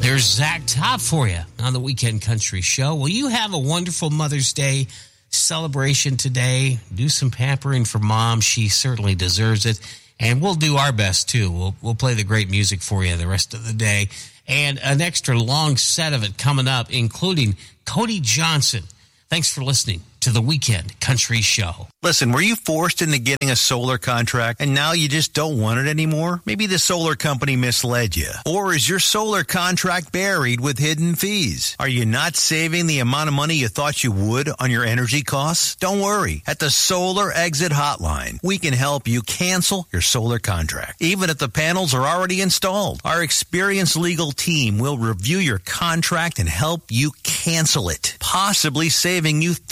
There's Zach Top for you on the Weekend Country Show. Well, you have a wonderful Mother's Day celebration today. Do some pampering for Mom. She certainly deserves it. And we'll do our best, too. We'll play the great music for you the rest of the day. And an extra long set of it coming up, including Cody Johnson. Thanks for listening to the Weekend Country Show. Listen, were you forced into getting a solar contract and now you just don't want it anymore? Maybe the solar company misled you. Or is your solar contract buried with hidden fees? Are you not saving the amount of money you thought you would on your energy costs? Don't worry. At the Solar Exit Hotline, we can help you cancel your solar contract, even if the panels are already installed. Our experienced legal team will review your contract and help you cancel it, possibly saving you